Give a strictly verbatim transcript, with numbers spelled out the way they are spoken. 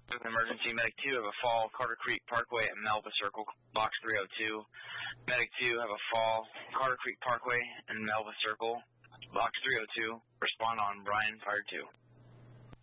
Emergency Medic two have a fall, Carter Creek Parkway at Melva Circle, box three oh two. Medic two have a fall, Carter Creek Parkway and Melva Circle, box three oh two. Respond on Brian, fire two.